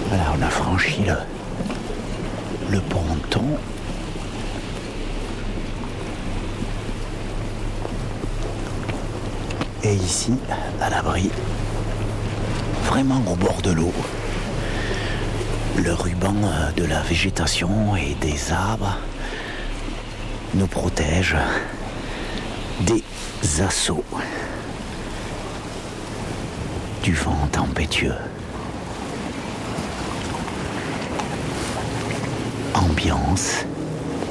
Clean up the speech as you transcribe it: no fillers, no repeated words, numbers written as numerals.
Voilà, on a franchi le ponton. Et ici, à l'abri, vraiment au bord de l'eau, le ruban de la végétation et des arbres nous protège des assauts du vent tempétueux. Ambiance